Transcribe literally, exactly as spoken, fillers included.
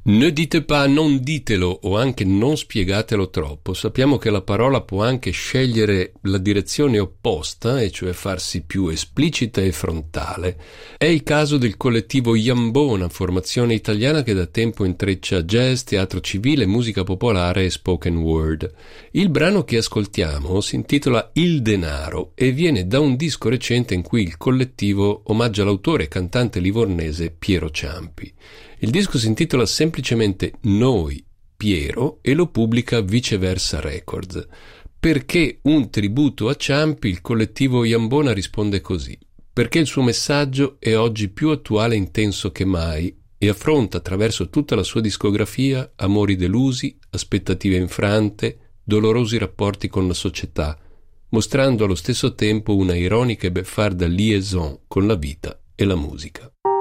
Ne dite pas, non ditelo o anche non spiegatelo troppo. Sappiamo che la parola può anche scegliere la direzione opposta, e cioè farsi più esplicita e frontale. È il caso del collettivo Iambona, formazione italiana che da tempo intreccia jazz, teatro civile, musica popolare e spoken word. Il brano che ascoltiamo si intitola Il denaro e viene da un disco recente in cui il collettivo omaggia l'autore e cantante livornese Piero Ciampi. Il disco si intitola semplicemente Noi, Piero, e lo pubblica Viceversa Records. Perché un tributo a Ciampi? Il collettivo Iambona risponde così: perché il suo messaggio è oggi più attuale e intenso che mai e affronta attraverso tutta la sua discografia amori delusi, aspettative infrante, dolorosi rapporti con la società, mostrando allo stesso tempo una ironica e beffarda liaison con la vita e la musica.